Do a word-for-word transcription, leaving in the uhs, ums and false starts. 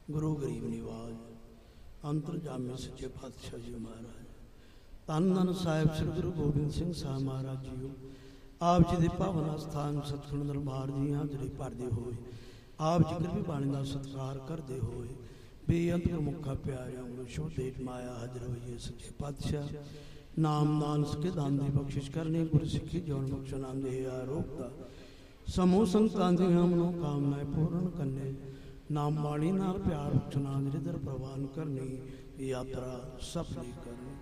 ਗੁਰੂ ਗਰੀਬ ਨਿਵਾਜ ਅੰਤਰਜਾਮੀ ਸੱਚੇ ਪਾਤਸ਼ਾਹ ਜੀ ਮਹਾਰਾਜ, ਧੰਨ ਧੰਨ ਸਾਹਿਬ ਸ੍ਰੀ ਗੁਰੂ ਗੋਬਿੰਦ ਸਿੰਘ ਸਾਹਿਬ ਮਹਾਰਾਜ ਜੀਓ। ਆਪ ਜੀ ਦੇ ਪਾਵਨ ਅਸਥਾਨ ਸਤਿਗੁਰੂ ਦਰਬਾਰ ਜੀ ਹਾਜ਼ਰੀ ਭਰਦੇ ਹੋਏ, ਆਪ ਜੀ ਕਿਰਪੀ ਬਾਣੀ ਦਾ ਸਤਿਕਾਰ ਕਰਦੇ ਹੋਏ, ਬੇਅੰਤ ਗੁਰਮੁਖਾਂ ਪਿਆਰਿਆਂ ਨੂੰ ਸ਼ੁਭ ਦੇਟ ਮਾਇਆ ਹਾਜ਼ਰ ਹੋਈਏ। ਸੱਚੇ ਪਾਤਸ਼ਾਹ ਨਾਮ ਨਾਨਕ ਕੇ ਦਾਨ ਦੀ ਬਖਸ਼ਿਸ਼ ਕਰਨੀ, ਗੁਰ ਸਿੱਖੀ ਜੋਨ ਬਖਸ਼ਣ ਆਂਦੇ ਆਰੋਗ ਦਾ ਸਮੂਹ ਸੰਤਾਂ ਦੀ ਮਨੋ ਕਾਮਨਾएं ਪੂਰਨ ਕਰਨੇ, ਨਾਮ ਬਾਣੀ ਨਾਲ ਪਿਆਰ ਬਖਸ਼ਣਾ, ਨਿਰਦਰ ਪ੍ਰਵਾਨ ਕਰਨੀ, ਯਾਤਰਾ ਸਫਲੀ ਕਰਨੀ।